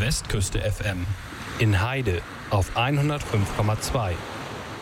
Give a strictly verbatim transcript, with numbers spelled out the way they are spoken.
Westküste F M. In Heide auf hundertfünf Komma zwei.